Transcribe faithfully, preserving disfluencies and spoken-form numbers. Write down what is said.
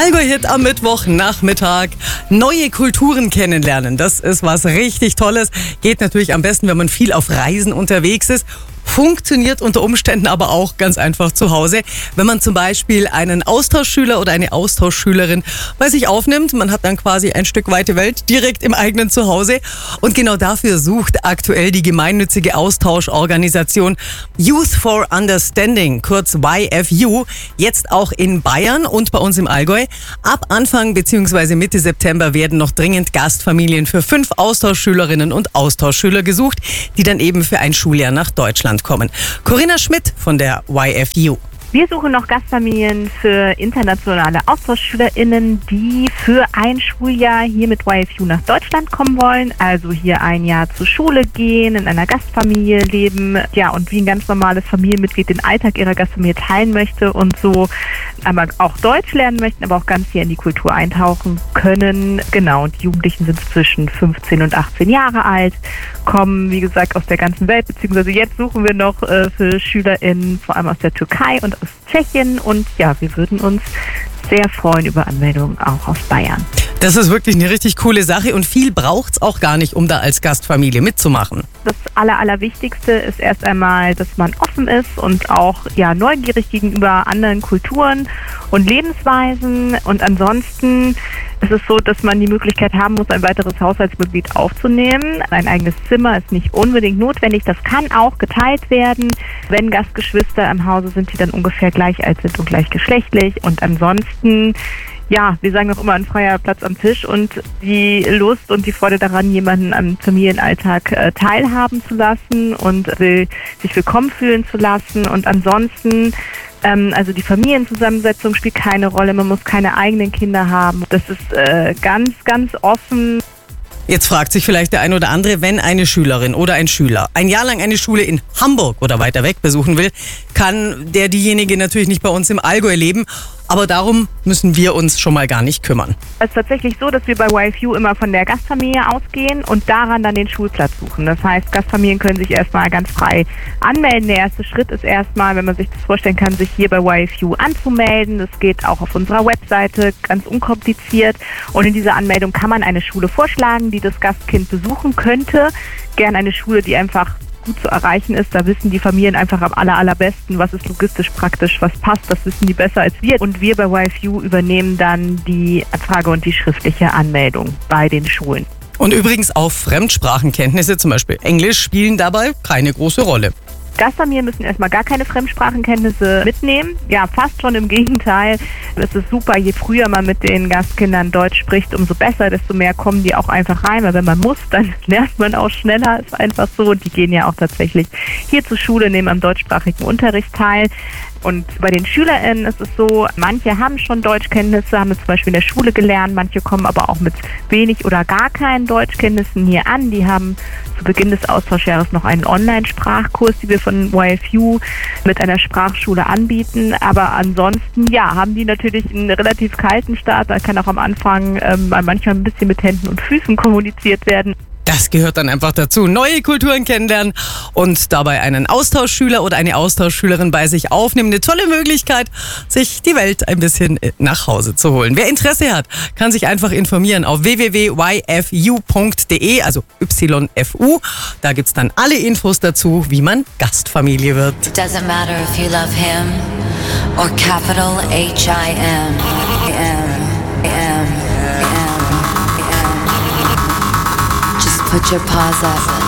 Allgäu-Hit am Mittwochnachmittag. Neue Kulturen kennenlernen. Das ist was richtig Tolles. Geht natürlich am besten, wenn man viel auf Reisen unterwegs ist. Funktioniert unter Umständen aber auch ganz einfach zu Hause, wenn man zum Beispiel einen Austauschschüler oder eine Austauschschülerin bei sich aufnimmt. Man hat dann quasi ein Stück weite Welt direkt im eigenen Zuhause. Und genau dafür sucht aktuell die gemeinnützige Austauschorganisation Youth for Understanding, kurz Y F U, jetzt auch in Bayern und bei uns im Allgäu. Ab Anfang bzw. Mitte September werden noch dringend Gastfamilien für fünf Austauschschülerinnen und Austauschschüler gesucht, die dann eben für ein Schuljahr nach Deutschland kommen. Corinna Schmidt von der Y F U. Wir suchen noch Gastfamilien für internationale AustauschschülerInnen, die für ein Schuljahr hier mit Y F U nach Deutschland kommen wollen. Also hier ein Jahr zur Schule gehen, in einer Gastfamilie leben, ja, und wie ein ganz normales Familienmitglied den Alltag ihrer Gastfamilie teilen möchte und so aber auch Deutsch lernen möchten, aber auch ganz hier in die Kultur eintauchen können. Genau, und die Jugendlichen sind zwischen fünfzehn und achtzehn Jahre alt, kommen, wie gesagt, aus der ganzen Welt, beziehungsweise jetzt suchen wir noch äh, für SchülerInnen vor allem aus der Türkei und aus Tschechien, und ja, wir würden uns sehr freuen über Anmeldungen auch aus Bayern. Das ist wirklich eine richtig coole Sache und viel braucht's auch gar nicht, um da als Gastfamilie mitzumachen. Das Aller, Allerwichtigste ist erst einmal, dass man offen ist und auch ja, neugierig gegenüber anderen Kulturen und Lebensweisen. Und ansonsten ist es so, dass man die Möglichkeit haben muss, ein weiteres Haushaltsmitglied aufzunehmen. Ein eigenes Zimmer ist nicht unbedingt notwendig. Das kann auch geteilt werden, wenn Gastgeschwister im Hause sind, die dann ungefähr gleich alt sind und gleichgeschlechtlich. Und ansonsten, ja, wir sagen auch immer, ein freier Platz am Tisch und die Lust und die Freude daran, jemanden am Familienalltag äh, teilhaben zu lassen und will, sich willkommen fühlen zu lassen. Und ansonsten, ähm, also die Familienzusammensetzung spielt keine Rolle, man muss keine eigenen Kinder haben. Das ist äh, ganz, ganz offen. Jetzt fragt sich vielleicht der ein oder andere, wenn eine Schülerin oder ein Schüler ein Jahr lang eine Schule in Hamburg oder weiter weg besuchen will, kann der diejenige natürlich nicht bei uns im Allgäu leben. Aber darum müssen wir uns schon mal gar nicht kümmern. Es ist tatsächlich so, dass wir bei Y F U immer von der Gastfamilie ausgehen und daran dann den Schulplatz suchen. Das heißt, Gastfamilien können sich erstmal ganz frei anmelden. Der erste Schritt ist erstmal, wenn man sich das vorstellen kann, sich hier bei Y F U anzumelden. Das geht auch auf unserer Webseite ganz unkompliziert. Und in dieser Anmeldung kann man eine Schule vorschlagen, die das Gastkind besuchen könnte. Gern eine Schule, die einfach gut zu erreichen ist. Da wissen die Familien einfach am aller, allerbesten, was ist logistisch praktisch, was passt. Das wissen die besser als wir. Und wir bei Y F U übernehmen dann die Anfrage und die schriftliche Anmeldung bei den Schulen. Und übrigens auch Fremdsprachenkenntnisse, zum Beispiel Englisch, spielen dabei keine große Rolle. Gastfamilien müssen erstmal gar keine Fremdsprachenkenntnisse mitnehmen. Ja, fast schon im Gegenteil. Es ist super, je früher man mit den Gastkindern Deutsch spricht, umso besser, desto mehr kommen die auch einfach rein. Weil wenn man muss, dann lernt man auch schneller. Ist einfach so. Und die gehen ja auch tatsächlich hier zur Schule, nehmen am deutschsprachigen Unterricht teil. Und bei den SchülerInnen ist es so, manche haben schon Deutschkenntnisse, haben es zum Beispiel in der Schule gelernt, manche kommen aber auch mit wenig oder gar keinen Deutschkenntnissen hier an. Die haben zu Beginn des Austauschjahres noch einen Online-Sprachkurs, die wir von Y F U mit einer Sprachschule anbieten. Aber ansonsten, ja, haben die natürlich einen relativ kalten Start. Da kann auch am Anfang ähm, manchmal ein bisschen mit Händen und Füßen kommuniziert werden. Das gehört dann einfach dazu. Neue Kulturen kennenlernen und dabei einen Austauschschüler oder eine Austauschschülerin bei sich aufnehmen. Eine tolle Möglichkeit, sich die Welt ein bisschen nach Hause zu holen. Wer Interesse hat, kann sich einfach informieren auf w w w punkt y f u punkt d e, also Y F U. Da gibt's dann alle Infos dazu, wie man Gastfamilie wird. Doesn't matter if you love him or capital H I M. M, M, M. Put your paws up.